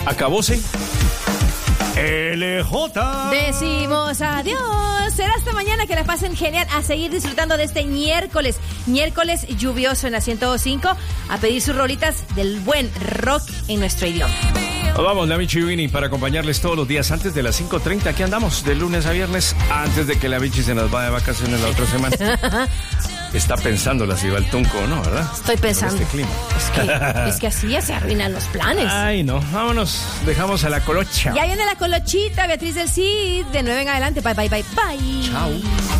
Acabóse. LJ. Decimos adiós. Será hasta mañana, que la pasen genial. A seguir disfrutando de este miércoles lluvioso en la 105. A pedir sus rolitas del buen rock en nuestro idioma. Vamos, la Michi Winnie, para acompañarles todos los días antes de las 5:30. Aquí andamos, de lunes a viernes, antes de que la Michi se nos vaya de vacaciones la otra semana. Está pensando si va el tunco o no, ¿verdad? Estoy pensando. Este clima. Es que así ya se arruinan los planes. Ay, no. Vámonos. Dejamos a la colocha. Ya viene la colochita, Beatriz del Cid. De 9 en adelante. Bye, bye, bye, bye. Chao.